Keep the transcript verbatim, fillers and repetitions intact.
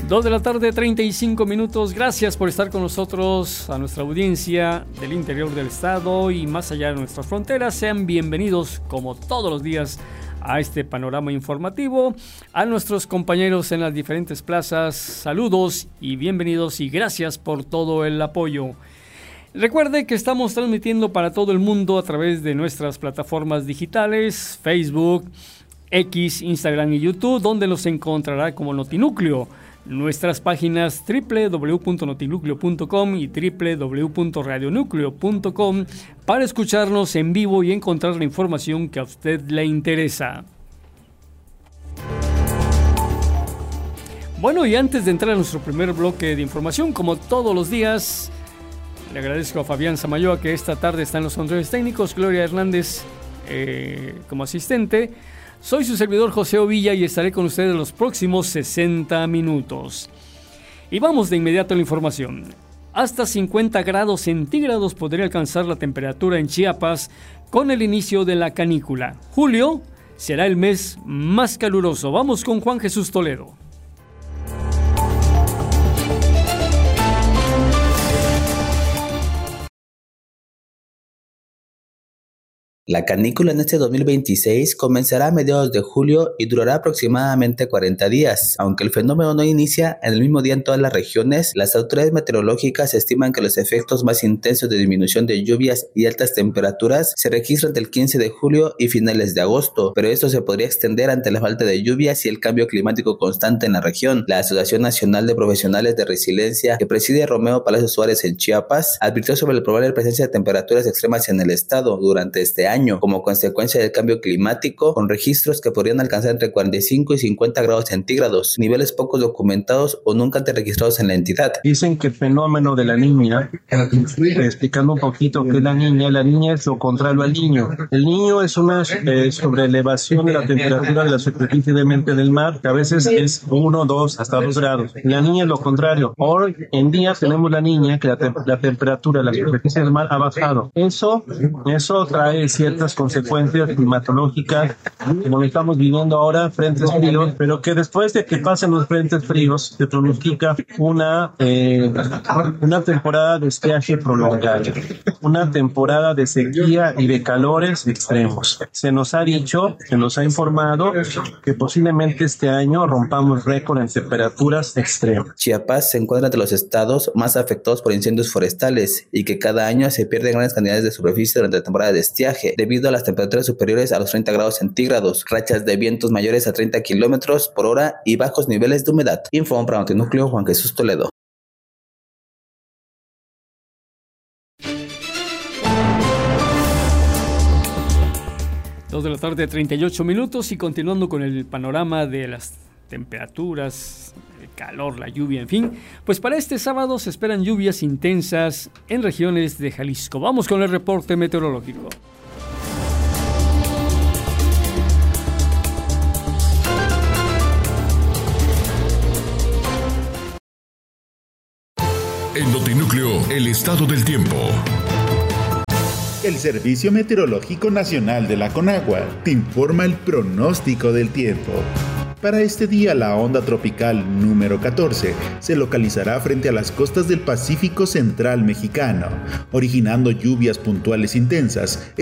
dos de la tarde, treinta y cinco minutos. Gracias por estar con nosotros, a nuestra audiencia del interior del estado y más allá de nuestras fronteras. Sean bienvenidos, como todos los días, a este panorama informativo. A nuestros compañeros en las diferentes plazas, saludos y bienvenidos y gracias por todo el apoyo. Recuerde que estamos transmitiendo para todo el mundo a través de nuestras plataformas digitales, Facebook, X, Instagram y YouTube, donde nos encontrará como Notinúcleo. Nuestras páginas doble u doble u doble u punto notinúcleo punto com y doble u doble u doble u punto radionúcleo punto com para escucharnos en vivo y encontrar la información que a usted le interesa. Bueno, y antes de entrar a nuestro primer bloque de información, como todos los días, le agradezco a Fabián Samayoa, que esta tarde está en los controles técnicos, Gloria Hernández eh, como asistente. Soy su servidor José Ovilla y estaré con ustedes los próximos sesenta minutos. Y vamos de inmediato a la información. Hasta cincuenta grados centígrados podría alcanzar la temperatura en Chiapas con el inicio de la canícula. Julio será el mes más caluroso. Vamos con Juan Jesús Toledo. La canícula en este dos mil veintiséis comenzará a mediados de julio y durará aproximadamente cuarenta días. Aunque el fenómeno no inicia en el mismo día en todas las regiones, las autoridades meteorológicas estiman que los efectos más intensos de disminución de lluvias y altas temperaturas se registran del quince de julio y finales de agosto, pero esto se podría extender ante la falta de lluvias y el cambio climático constante en la región. La Asociación Nacional de Profesionales de Resiliencia, que preside Romeo Palacios Suárez en Chiapas, advirtió sobre la probable presencia de temperaturas extremas en el estado durante este año. Año, como consecuencia del cambio climático, con registros que podrían alcanzar entre cuarenta y cinco y cincuenta grados centígrados, niveles poco documentados o nunca antes registrados en la entidad. Dicen que el fenómeno de la niña, explicando un poquito que la niña, la niña es lo contrario al niño. El niño es una eh, sobreelevación de la temperatura de la superficie de mente del mar, que a veces es uno, dos, hasta dos grados. La niña es lo contrario. Hoy en día tenemos la niña, que la, te- la temperatura de la superficie del mar ha bajado. Eso, eso trae ciertas consecuencias climatológicas, como lo estamos viviendo ahora, frentes fríos, pero que después de que pasen los frentes fríos se pronostica una eh, una temporada de estiaje prolongada, una temporada de sequía y de calores extremos. Se nos ha dicho, se nos ha informado que posiblemente este año rompamos récord en temperaturas extremas. Chiapas se encuentra entre los estados más afectados por incendios forestales y que cada año se pierden grandes cantidades de superficie durante la temporada de estiaje, debido a las temperaturas superiores a los treinta grados centígrados, rachas de vientos mayores a treinta kilómetros por hora y bajos niveles de humedad. Info para Notinúcleo, Juan Jesús Toledo. dos de la tarde, treinta y ocho minutos, y continuando con el panorama de las temperaturas, el calor, la lluvia, en fin, pues para este sábado se esperan lluvias intensas en regiones de Jalisco. Vamos con el reporte meteorológico. En Notinúcleo, el estado del tiempo. El Servicio Meteorológico Nacional de la Conagua te informa el pronóstico del tiempo. Para este día, la onda tropical número catorce se localizará frente a las costas del Pacífico Central mexicano, originando lluvias puntuales intensas